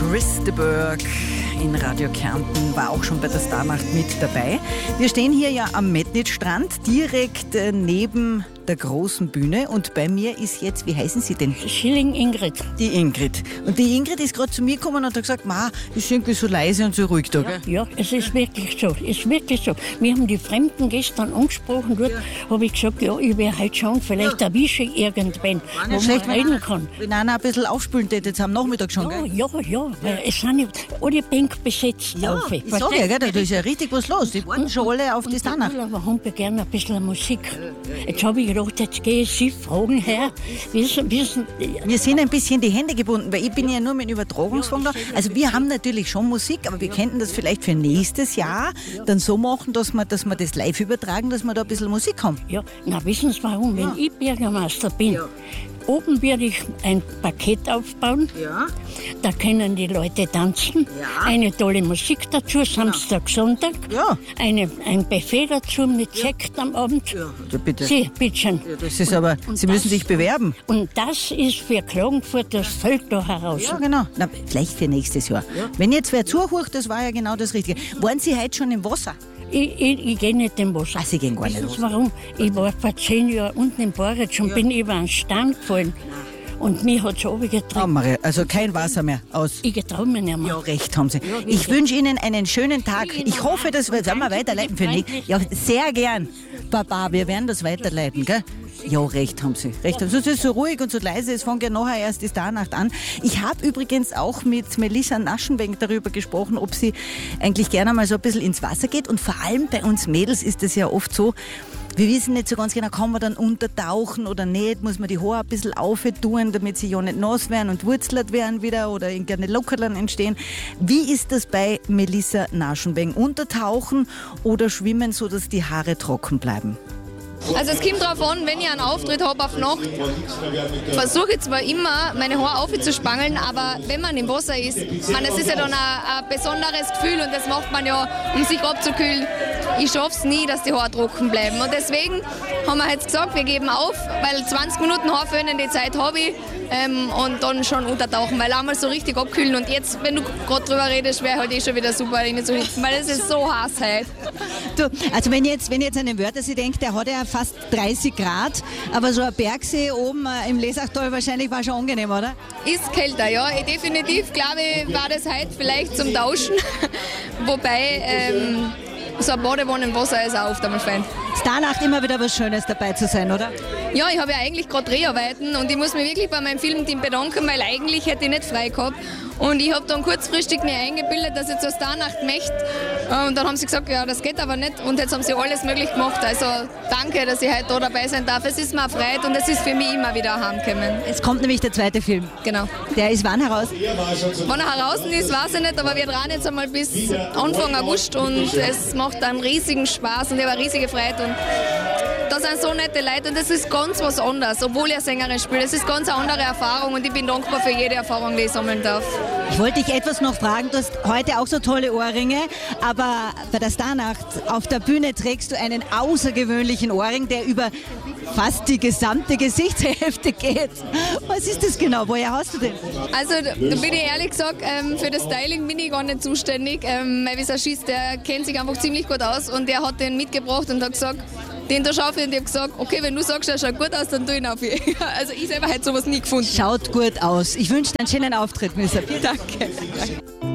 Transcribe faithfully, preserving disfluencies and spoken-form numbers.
Chris de Burgh in Radio Kärnten war auch schon bei der Starnacht mit dabei. Wir stehen hier ja am Metnitz-Strand, direkt äh, neben der großen Bühne. Und bei mir ist jetzt, wie heißen Sie denn? Schilling Ingrid. Die Ingrid. Und die Ingrid ist gerade zu mir gekommen und hat gesagt, Ma, ist irgendwie so leise und so ruhig da, gell? Ja, ja, es ist wirklich so. Es ist wirklich so. Wir haben die Fremden gestern angesprochen. Dort ja. habe ich gesagt, ja, ich werde heute schauen, vielleicht ja. erwische ich irgendwen, wo man schlecht, reden wenn kann. Wenn einer ein bisschen aufspülen tät, jetzt am Nachmittag schon, ja, gell? Ja, ja, ja. Es sind ja alle Bänke besetzt. Ja, auf. ich sag ja, gell, da ist ja richtig was los. Die warten schon alle auf die Starnacht. Aber haben wir gerne ein bisschen Musik. Jetzt habe ich gedacht, jetzt gehe ich Sie fragen her. Wissen, wissen, wir sind ein bisschen die Hände gebunden, weil ich bin ja nur mit Übertragungsfunk da. Also wir haben natürlich schon Musik, aber wir könnten das vielleicht für nächstes Jahr dann so machen, dass wir, dass wir das live übertragen, dass wir da ein bisschen Musik haben. Ja, na wissen Sie warum? Ja. Wenn ich Bürgermeister bin, ja. oben werde ich ein Parkett aufbauen, ja. da können die Leute tanzen, ja. eine tolle Musik dazu, Samstag, ja. Sonntag, ja. eine, ein Buffet dazu mit ja. Sekt am Abend. Ja, also bitte. Sie, bitteschön. Ja, das ist aber, und, und Sie das, müssen sich bewerben. Und das ist für Klagenfurt das Feld da heraus. Ja, genau. Na, vielleicht für nächstes Jahr. Ja. Wenn jetzt wer zuhört, das war ja genau das Richtige. Waren Sie heute schon im Wasser? Ich, ich, ich gehe nicht im Wasser. Ach, Sie gehen gar nicht Wissen Sie warum? Ich war vor zehn Jahren unten im Boritz und ja. bin über einen Stein gefallen. Und mich hat es runtergetragen. Oh, Maria, also kein Wasser mehr aus. Ich getraue mich nicht mehr. Ja, recht haben Sie. Ich wünsche Ihnen einen schönen Tag. Ich hoffe, das wird wir weiterleiten für mich. Ja, sehr gern. Papa, wir werden das weiterleiten, gell? Ja, recht haben Sie. Recht haben Sie. Es ist so ruhig und so leise, es fängt ja nachher erst die Starnacht an. Ich habe übrigens auch mit Melissa Naschenwenk darüber gesprochen, ob sie eigentlich gerne mal so ein bisschen ins Wasser geht. Und vor allem bei uns Mädels ist es ja oft so, wir wissen nicht so ganz genau, kann man dann untertauchen oder nicht, muss man die Haare ein bisschen auftun, damit sie ja nicht nass werden und wurzelt werden wieder oder irgendeine Lockerlern entstehen. Wie ist das bei Melissa Naschenwenk? Untertauchen oder schwimmen, so dass die Haare trocken bleiben? Also es kommt darauf an, wenn ich einen Auftritt habe auf Nacht, versuche ich zwar immer, meine Haare aufzuspangeln, aber wenn man im Wasser ist, man, es ist ja dann ein, ein besonderes Gefühl und das macht man ja, um sich abzukühlen. Ich schaffe es nie, dass die Haare trocken bleiben. Und deswegen haben wir jetzt gesagt, wir geben auf, weil zwanzig Minuten Haarföhnen, die Zeit habe ich, ähm, und dann schon untertauchen, weil einmal so richtig abkühlen. Und jetzt, wenn du gerade drüber redest, wäre halt eh schon wieder super, nicht zu hitzen, weil es ist so heiß heute. Du, also wenn ich jetzt, wenn ich jetzt an den Wörthersee denke, der hat ja fast dreißig Grad, aber so ein Bergsee oben äh, im Lesachtal wahrscheinlich war schon angenehm, oder? Ist kälter, ja. Ich definitiv, glaube ich, war das heute vielleicht zum Tauschen. Wobei, ähm, so eine Badewanne im Wasser ist auch oft einmal fein. Starnacht immer wieder was Schönes dabei zu sein, oder? Ja, ich habe ja eigentlich gerade Dreharbeiten und ich muss mich wirklich bei meinem Filmteam bedanken, weil eigentlich hätte ich nicht frei gehabt. Und ich habe dann kurzfristig mir eingebildet, dass ich zur Starnacht möchte. Und dann haben sie gesagt, ja, das geht aber nicht. Und jetzt haben sie alles möglich gemacht. Also danke, dass ich heute da dabei sein darf. Es ist mir eine Freude und es ist für mich immer wieder heimgekommen. Es kommt nämlich der zweite Film. Genau. Der ist wann heraus? Wann er heraus ist, weiß ich nicht, aber wir dran jetzt einmal bis Anfang August und es macht einen riesigen Spaß und ich habe eine riesige Freude. Und da sind so nette Leute und das ist ganz was anderes, obwohl ich eine Sängerin spiele. Das ist ganz eine andere Erfahrung und ich bin dankbar für jede Erfahrung, die ich sammeln darf. Ich wollte dich etwas noch fragen, du hast heute auch so tolle Ohrringe, aber bei der Starnacht auf der Bühne trägst du einen außergewöhnlichen Ohrring, der über fast die gesamte Gesichtshälfte geht. Was ist das genau? Woher hast du den? Also da bin ich ehrlich gesagt, ähm, für das Styling bin ich gar nicht zuständig. Ähm, mein Visagist, der kennt sich einfach ziemlich gut aus und der hat den mitgebracht und hat gesagt, den da schaue ich und ich habe gesagt, okay, wenn du sagst, er schaut gut aus, dann tue ich ihn auf. Also ich selber hätte sowas nie gefunden. Schaut gut aus. Ich wünsche dir einen schönen Auftritt, Mister. Danke.